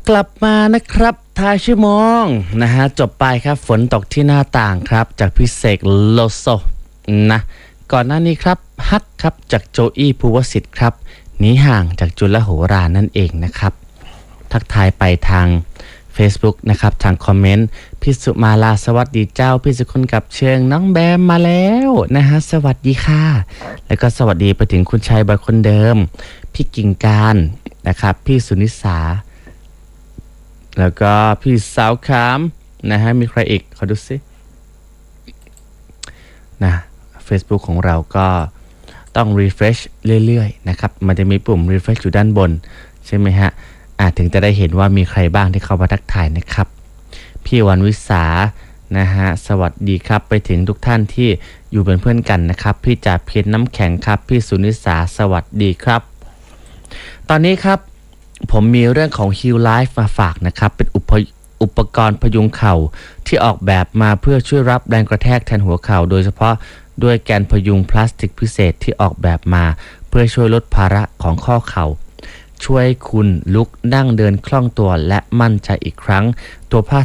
กลับมานะครับท้ายชั่วโมงนะฮะจบไปครับฝนตกที่หน้าต่างครับจากพี่เสกโลโซนะก่อนหน้านี้ครับฮักครับจากโจอี้ภูวสิทธิ์ครับหนีห่างจากจุลโหรานั่นเองนะครับทักทายไปทาง Facebook นะครับทางคอมเมนต์พี่สุมาลาสวัสดีเจ้าพี่สุคนกับเชิงน้องแบมมาแล้วนะฮะสวัสดีค่ะแล้วก็สวัสดีไปถึงคุณชัยบอยคนเดิมพี่กิ่งการนะครับพี่สุนิสาแล้วก็พี่สาวขามนะฮะมีใครอีกขอดูสินะ Facebook ของเราก็ต้อง refresh เรื่อยๆนะครับมันจะมีปุ่ม refresh อยู่ด้านบนใช่ไหมฮะถึงจะได้เห็นว่ามีใครบ้างที่เข้ามาทักทายนะครับพี่วันวิสานะฮะสวัสดีครับไปถึงทุกท่านที่อยู่เป็นเพื่อนกันนะครับพี่จ่าเพียรน้ำแข็งครับพี่สุนิสาสวัสดีครับตอนนี้ครับผมมีเรื่องของ Heal Life มาฝากนะครับเป็นอุปกรณ์พยุงเข่าที่ออกแบบมาเพื่อช่วยรับแรงกระแทกแทนหัวเข่าโดยเฉพาะด้วยแกนพยุงพลาสติกพิเศษที่ออกแบบมาเพื่อช่วยลดภาระของข้อเข่าช่วยคุณลุกนั่งเดินคล่องตัวและมั่นใจอีกครั้งตัวผ้า